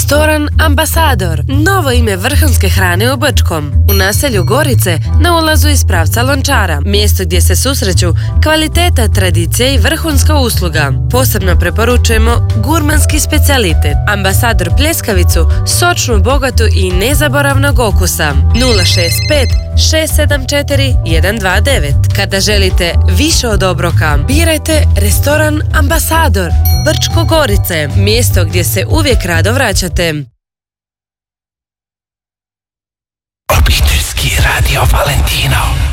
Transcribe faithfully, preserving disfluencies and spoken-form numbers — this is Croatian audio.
Restoran Ambasador, novo ime vrhunske hrane u Brčkom. U naselju Gorice, na ulazu iz pravca Lončara, mjesto gdje se susreću kvaliteta, tradicija i vrhunska usluga. Posebno preporučujemo gurmanski specijalitet. Ambasador pljeskavicu, sočnu, bogatu i nezaboravnog okusa. nula šest pet šest sedam četiri jedan dva devet. Kada želite više od obroka, birajte Restoran Ambasador, Brčko Gorice, mjesto gdje se uvijek rado vraćate. Obiteljski radio Valentino.